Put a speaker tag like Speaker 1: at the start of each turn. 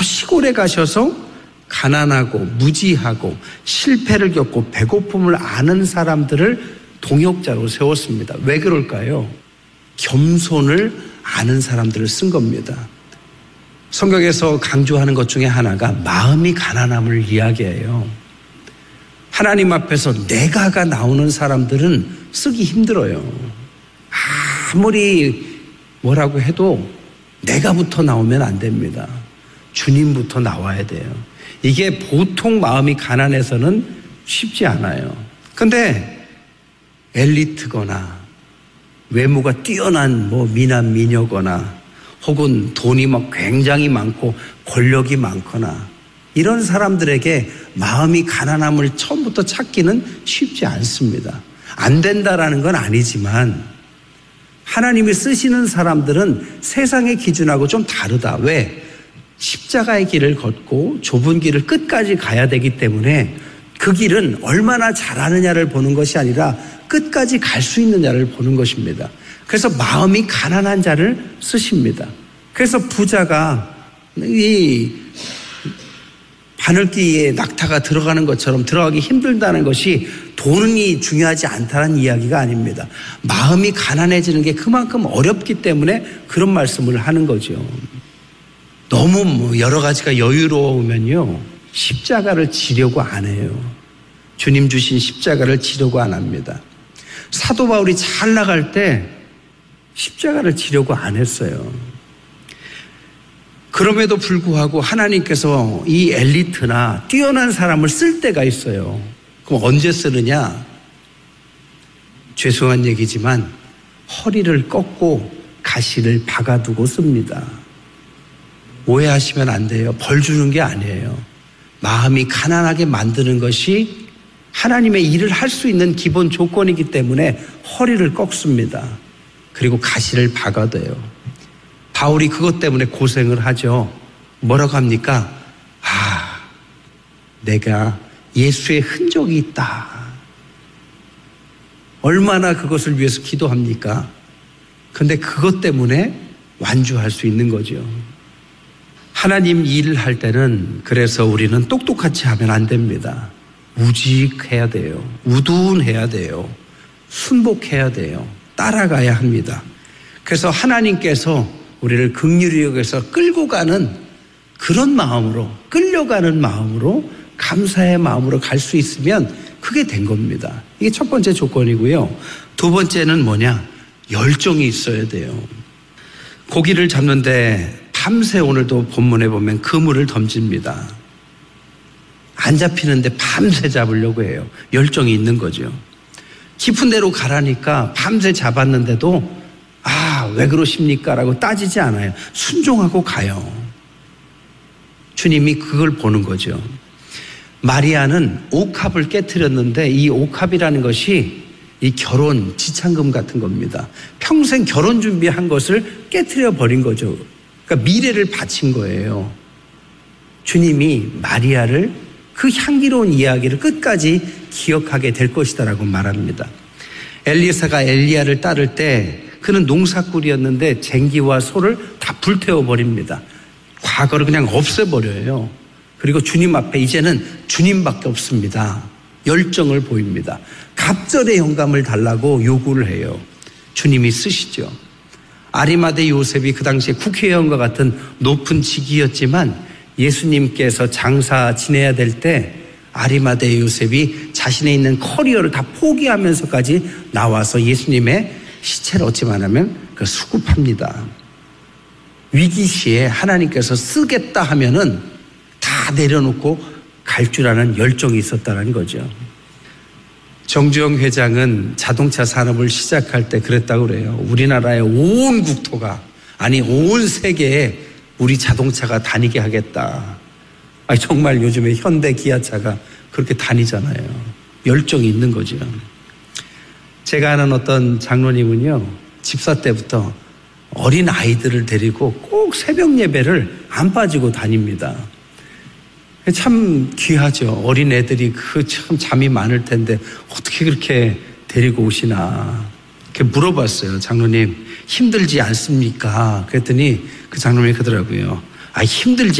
Speaker 1: 저 시골에 가셔서 가난하고 무지하고 실패를 겪고 배고픔을 아는 사람들을 동역자로 세웠습니다. 왜 그럴까요? 겸손을 아는 사람들을 쓴 겁니다. 성경에서 강조하는 것 중에 하나가 마음이 가난함을 이야기해요. 하나님 앞에서 내가가 나오는 사람들은 쓰기 힘들어요. 아무리 뭐라고 해도 내가부터 나오면 안 됩니다. 주님부터 나와야 돼요. 이게 보통 마음이 가난해서는 쉽지 않아요. 근데 엘리트거나 외모가 뛰어난 미남 미녀거나 혹은 돈이 굉장히 많고 권력이 많거나 이런 사람들에게 마음이 가난함을 처음부터 찾기는 쉽지 않습니다. 안 된다라는 건 아니지만 하나님이 쓰시는 사람들은 세상의 기준하고 좀 다르다. 왜? 십자가의 길을 걷고 좁은 길을 끝까지 가야 되기 때문에 그 길은 얼마나 잘하느냐를 보는 것이 아니라 끝까지 갈 수 있느냐를 보는 것입니다. 그래서 마음이 가난한 자를 쓰십니다. 그래서 부자가 이 바늘귀에 낙타가 들어가는 것처럼 들어가기 힘들다는 것이 돈이 중요하지 않다는 이야기가 아닙니다. 마음이 가난해지는 게 그만큼 어렵기 때문에 그런 말씀을 하는 거죠. 너무 여러 가지가 여유로우면요, 십자가를 지려고 안 해요. 주님 주신 십자가를 지려고 안 합니다. 사도 바울이 잘 나갈 때 십자가를 지려고 안 했어요. 그럼에도 불구하고 하나님께서 이 엘리트나 뛰어난 사람을 쓸 때가 있어요. 그럼 언제 쓰느냐? 죄송한 얘기지만 허리를 꺾고 가시를 박아두고 씁니다. 오해하시면 안 돼요. 벌 주는 게 아니에요. 마음이 가난하게 만드는 것이 하나님의 일을 할 수 있는 기본 조건이기 때문에 허리를 꺾습니다. 그리고 가시를 박아둬요. 바울이 그것 때문에 고생을 하죠. 뭐라고 합니까? 내가 예수의 흔적이 있다. 얼마나 그것을 위해서 기도합니까? 근데 그것 때문에 완주할 수 있는 거죠. 하나님 일을 할 때는 그래서 우리는 똑똑하지 하면 안 됩니다. 우직해야 돼요. 우둔해야 돼요. 순복해야 돼요. 따라가야 합니다. 그래서 하나님께서 우리를 긍휼히 여겨서 끌고 가는 그런 마음으로, 끌려가는 마음으로, 감사의 마음으로 갈 수 있으면 그게 된 겁니다. 이게 첫 번째 조건이고요. 두 번째는 뭐냐? 열정이 있어야 돼요. 고기를 잡는데 밤새 오늘도 본문에 보면 그물을 던집니다. 안 잡히는데 밤새 잡으려고 해요. 열정이 있는 거죠. 깊은 데로 가라니까 밤새 잡았는데도 왜 그러십니까? 라고 따지지 않아요. 순종하고 가요. 주님이 그걸 보는 거죠. 마리아는 옥합을 깨트렸는데 이 옥합이라는 것이 이 결혼 지참금 같은 겁니다. 평생 결혼 준비한 것을 깨트려 버린 거죠. 그러니까 미래를 바친 거예요. 주님이 마리아를 그 향기로운 이야기를 끝까지 기억하게 될 것이다라고 말합니다. 엘리사가 엘리야를 따를 때 그는 농사꾼이었는데 쟁기와 소를 다 불태워버립니다. 과거를 그냥 없애버려요. 그리고 주님 앞에 이제는 주님밖에 없습니다. 열정을 보입니다. 갑절의 영감을 달라고 요구를 해요. 주님이 쓰시죠. 아리마대 요셉이 그 당시에 국회의원과 같은 높은 직위였지만 예수님께서 장사 지내야 될 때 아리마대 요셉이 자신의 있는 커리어를 다 포기하면서까지 나와서 예수님의 시체를 어찌만 하면 수급합니다. 위기시에 하나님께서 쓰겠다 하면은 다 내려놓고 갈 줄 아는 열정이 있었다는 거죠. 정주영 회장은 자동차 산업을 시작할 때 그랬다고 그래요. 우리나라의 온 국토가, 아니 온 세계에 우리 자동차가 다니게 하겠다. 정말 요즘에 현대 기아차가 그렇게 다니잖아요. 열정이 있는 거죠. 제가 아는 어떤 장로님은요, 집사 때부터 어린 아이들을 데리고 꼭 새벽 예배를 안 빠지고 다닙니다. 참 귀하죠. 어린 애들이 참 잠이 많을 텐데 어떻게 그렇게 데리고 오시나. 이렇게 물어봤어요. 장로님, 힘들지 않습니까? 그랬더니 그 장로님이 그러더라고요. 힘들지